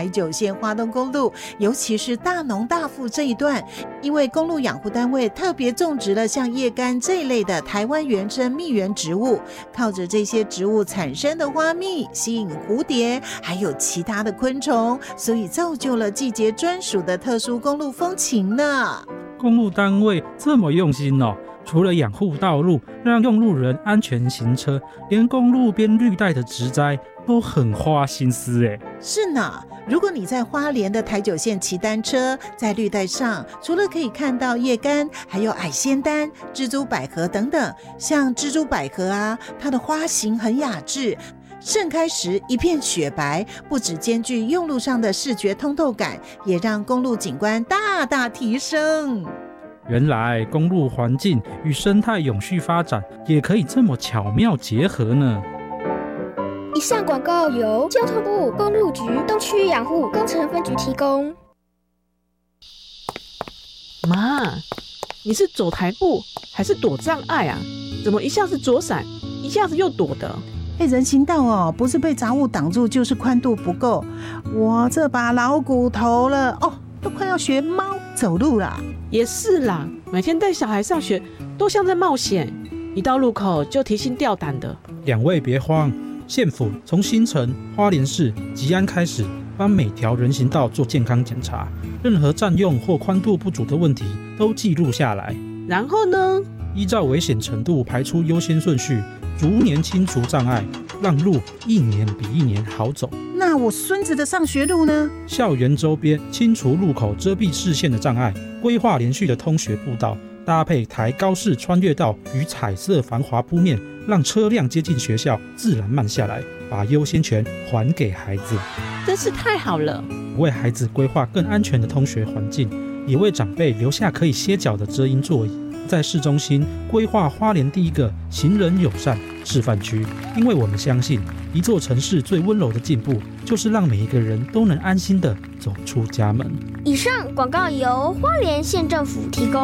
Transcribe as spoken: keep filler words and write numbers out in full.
台九线花东公路，尤其是大农大富这一段，因为公路养护单位特别种植了像叶柑这一类的台湾原生蜜源植物，靠着这些植物产生的花蜜吸引蝴蝶还有其他的昆虫，所以造就了季节专属的特殊公路风情呢。 公路单位这么用心哦，除了养护道路让用路人安全行车，连公路边绿带的植栽都很花心思耶。 是呢，如果你在花莲的台九线骑单车，在绿带上除了可以看到叶柑，还有矮仙丹、蜘蛛百合等等。像蜘蛛百合啊，它的花型很雅致，盛开时一片雪白，不只兼具用路上的视觉通透感，也让公路景观大大提升。 原来公路环境与生态永续发展也可以这么巧妙结合呢。 以上广告由交通部公路局东区养护工程分局提供。 妈，你是走台步还是躲障碍啊？怎么一下子左闪，一下子又躲的？ 哎，人行道哦，不是被杂物挡住，就是宽度不够。我这把老骨头了哦，都快要学猫走路啦。 也是啦，每天带小孩上学都像在冒险，一到路口就提心吊胆的。 两位别慌，县府从新城、花莲市、吉安开始，帮每条人行道做健康检查，任何占用或宽度不足的问题都记录下来。 然后呢， 依照危险程度排出优先顺序，逐年清除障碍，让路一年比一年好走。 那我孙子的上学路呢？ 校园周边清除路口遮蔽视线的障碍，规划连续的通学步道，搭配抬高式穿越道与彩色防滑铺面，让车辆接近学校自然慢下来，把优先权还给孩子。 真是太好了！ 为孩子规划更安全的通学环境，也为长辈留下可以歇脚的遮阴座椅。在市中心规划花莲第一个行人友善示范区，因为我们相信，一座城市最温柔的进步，就是让每一个人都能安心地走出家门。 以上广告由花莲县政府提供。